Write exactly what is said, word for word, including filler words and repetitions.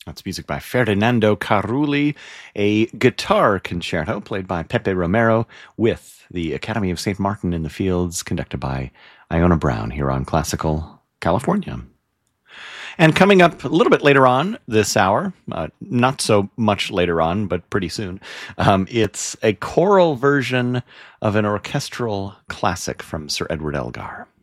That's music by Ferdinando Carulli, a guitar concerto played by Pepe Romero with the Academy of Saint Martin in the Fields, conducted by Iona Brown here on Classical California. And coming up a little bit later on this hour, uh, not so much later on, but pretty soon, um, it's a choral version of an orchestral classic from Sir Edward Elgar.